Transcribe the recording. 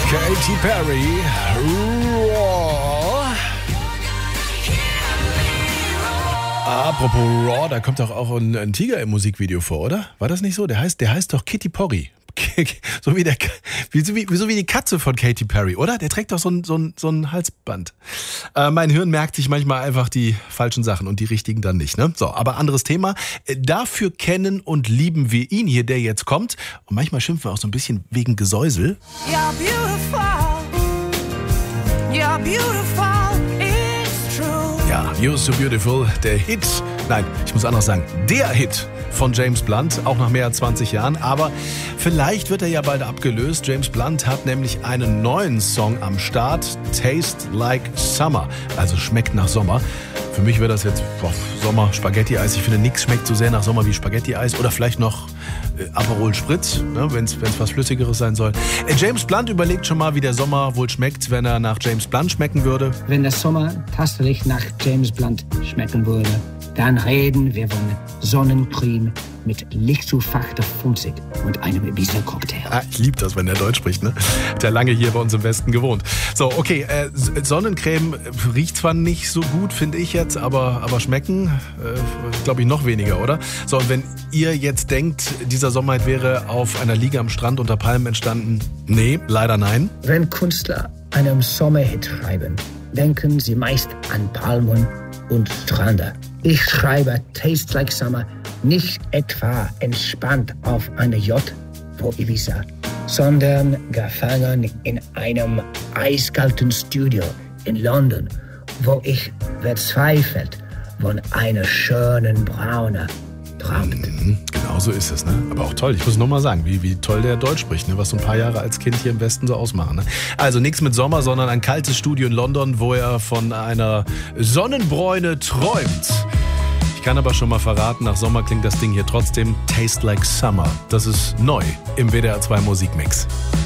Katy Perry. Raw. Apropos Raw, da kommt doch auch ein Tiger im Musikvideo vor, oder? War das nicht so? Der heißt doch Kitty Porry. So wie die Katze von Katy Perry, oder? Der trägt doch so ein Halsband. Mein Hirn merkt sich manchmal einfach die falschen Sachen und die richtigen dann nicht, ne? So, aber anderes Thema. Dafür kennen und lieben wir ihn hier, der jetzt kommt. Und manchmal schimpfen wir auch so ein bisschen wegen Gesäusel. You're beautiful, it's true. Ja, You're So Beautiful, der Hit. Nein, ich muss anders sagen, der Hit von James Blunt, auch nach mehr als 20 Jahren. Aber vielleicht wird er ja bald abgelöst. James Blunt hat nämlich einen neuen Song am Start, Taste Like Summer, also schmeckt nach Sommer. Für mich wäre das jetzt Sommer, Spaghetti-Eis. Ich finde, nichts schmeckt so sehr nach Sommer wie Spaghetti-Eis. Oder vielleicht noch Aperol Spritz, ne, wenn es was Flüssigeres sein soll. James Blunt überlegt schon mal, wie der Sommer wohl schmeckt, wenn er nach James Blunt schmecken würde. Wenn der Sommer tatsächlich nach James Blunt schmecken würde, dann reden wir von Sonnencreme mit lichtzufachter Funzig und einem Ibiza-Cocktail. Ich liebe das, wenn der Deutsch spricht, ne? Hat ja lange hier bei uns im Westen gewohnt. So, okay, Sonnencreme riecht zwar nicht so gut, finde ich jetzt, aber schmecken, glaube ich, noch weniger, oder? So, und wenn ihr jetzt denkt, dieser Sommer wäre auf einer Liege am Strand unter Palmen entstanden, nee, leider nein. Wenn Künstler einen Sommerhit schreiben, denken sie meist an Palmen und Strände. Ich schreibe Taste Like Summer nicht etwa entspannt auf einer Yacht vor Ibiza, sondern gefangen in einem eiskalten Studio in London, wo ich verzweifelt von einer schönen Braune träumte. Genau so ist es, ne? Aber auch toll. Ich muss nochmal sagen, wie toll der Deutsch spricht, ne? Was so ein paar Jahre als Kind hier im Westen so ausmachen. Ne? Also nichts mit Sommer, sondern ein kaltes Studio in London, wo er von einer Sonnenbräune träumt. Ich kann aber schon mal verraten, nach Sommer klingt das Ding hier trotzdem Taste Like Summer. Das ist neu im WDR 2 Musikmix.